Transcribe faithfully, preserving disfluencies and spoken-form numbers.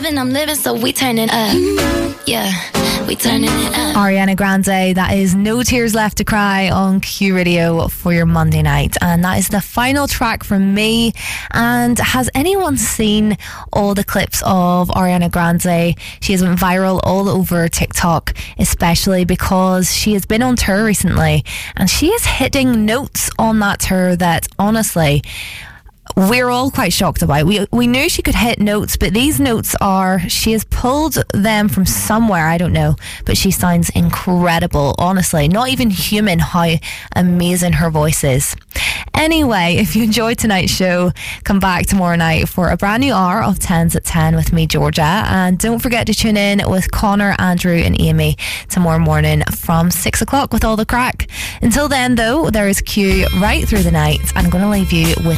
and I'm living, so we turning up. Yeah, we turning it up. Ariana Grande, that is No Tears Left to Cry on Q Radio for your Monday night. And that is the final track from me. And has anyone seen all the clips of Ariana Grande? She has went viral all over TikTok, especially because she has been on tour recently. And she is hitting notes on that tour that, honestly, we're all quite shocked about. We we knew she could hit notes, but these notes are, she has pulled them from somewhere, I don't know, but she sounds incredible, honestly. Not even human how amazing her voice is. Anyway, if you enjoyed tonight's show, come back tomorrow night for a brand new hour of tens at ten with me, Georgia, and don't forget to tune in with Connor, Andrew and Amy tomorrow morning from six o'clock with all the crack. Until then though, there is Q right through the night. I'm going to leave you with